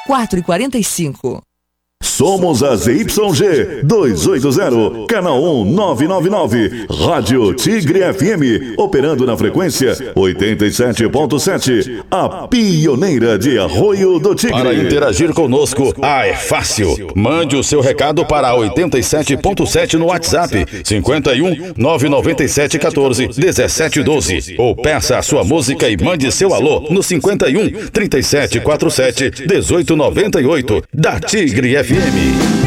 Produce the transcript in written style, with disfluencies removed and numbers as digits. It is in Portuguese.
4h45. Somos a ZYG 280, canal 1999, Rádio Tigre FM, operando na frequência 87.7, a pioneira de Arroio do Tigre. Para interagir conosco, é fácil. Mande o seu recado para 87.7 no WhatsApp, 51 997 14 17 12. Ou peça a sua música e mande seu alô no 51 37 47 18 98, da Tigre FM.